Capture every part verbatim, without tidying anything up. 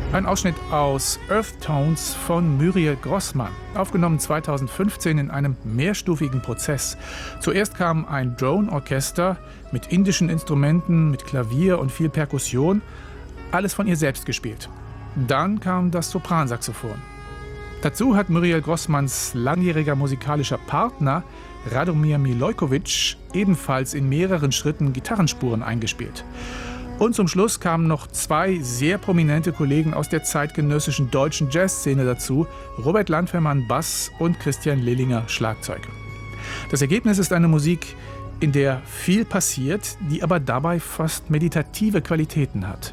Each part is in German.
Ein Ausschnitt aus Earth Tones von Muriel Grossmann, aufgenommen zweitausendfünfzehn in einem mehrstufigen Prozess. Zuerst kam ein Drone-Orchester mit indischen Instrumenten, mit Klavier und viel Perkussion, alles von ihr selbst gespielt. Dann kam das Sopransaxophon. Dazu hat Muriel Grossmanns langjähriger musikalischer Partner Radomir Milojkovic ebenfalls in mehreren Schritten Gitarrenspuren eingespielt. Und zum Schluss kamen noch zwei sehr prominente Kollegen aus der zeitgenössischen deutschen Jazzszene dazu, Robert Landfermann Bass und Christian Lillinger Schlagzeug. Das Ergebnis ist eine Musik, in der viel passiert, die aber dabei fast meditative Qualitäten hat.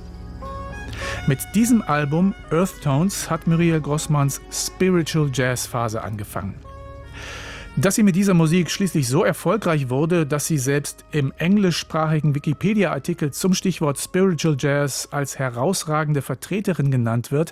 Mit diesem Album Earth Tones hat Muriel Grossmanns Spiritual Jazz Phase angefangen. Dass sie mit dieser Musik schließlich so erfolgreich wurde, dass sie selbst im englischsprachigen Wikipedia-Artikel zum Stichwort Spiritual Jazz als herausragende Vertreterin genannt wird,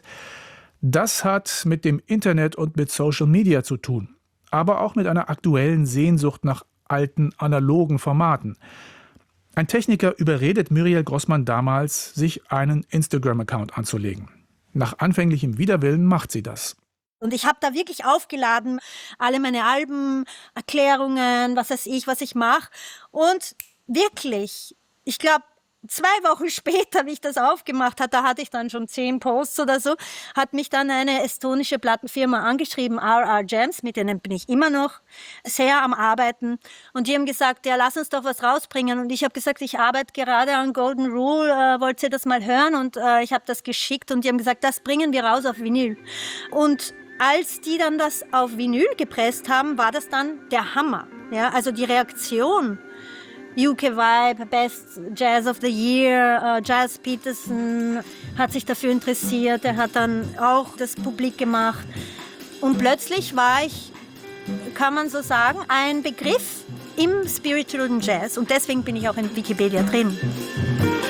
das hat mit dem Internet und mit Social Media zu tun, aber auch mit einer aktuellen Sehnsucht nach alten analogen Formaten. Ein Techniker überredet Muriel Grossmann damals, sich einen Instagram-Account anzulegen. Nach anfänglichem Widerwillen macht sie das. Und ich habe da wirklich aufgeladen, alle meine Alben, Erklärungen, was weiß ich, was ich mache. Und wirklich, ich glaube, zwei Wochen später, wie ich das aufgemacht habe, da hatte ich dann schon zehn Posts oder so, hat mich dann eine estonische Plattenfirma angeschrieben, R R Gems, mit denen bin ich immer noch sehr am Arbeiten. Und die haben gesagt, ja, lass uns doch was rausbringen. Und ich habe gesagt, ich arbeite gerade an Golden Rule, äh, wollt ihr das mal hören? Und äh, ich habe das geschickt und die haben gesagt, das bringen wir raus auf Vinyl. Und als die dann das auf Vinyl gepresst haben, war das dann der Hammer. Ja, also die Reaktion. U K Vibe, Best Jazz of the Year, uh, Giles Peterson hat sich dafür interessiert, er hat dann auch das publik gemacht. Und plötzlich war ich, kann man so sagen, ein Begriff im spirituellen Jazz. Und deswegen bin ich auch in Wikipedia drin.